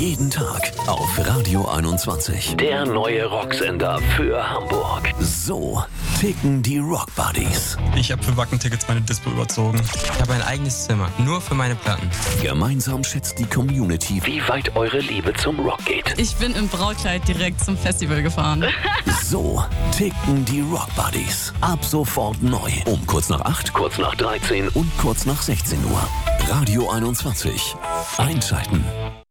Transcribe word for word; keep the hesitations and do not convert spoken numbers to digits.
Jeden Tag auf Radio einundzwanzig. Der neue Rocksender für Hamburg. So ticken die Rock Buddies. Ich habe für Wacken-Tickets meine Dispo überzogen. Ich habe ein eigenes Zimmer, nur für meine Platten. Gemeinsam schätzt die Community, wie weit eure Liebe zum Rock geht. Ich bin im Brautkleid direkt zum Festival gefahren. So ticken die Rock Buddies. Ab sofort neu. Um kurz nach acht, kurz nach dreizehn und kurz nach sechzehn Uhr. Radio einundzwanzig. Einschalten.